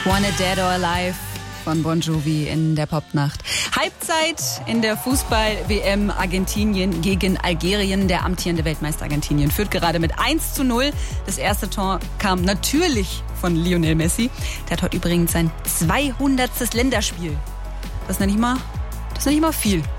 Wanna Dead or Alive von Bon Jovi in der Popnacht. Halbzeit in der Fußball-WM Argentinien gegen Algerien. Der amtierende Weltmeister Argentinien führt gerade mit 1:0. Das erste Tor kam natürlich von Lionel Messi. Der hat heute übrigens sein 200. Länderspiel. Das ist nicht mal viel.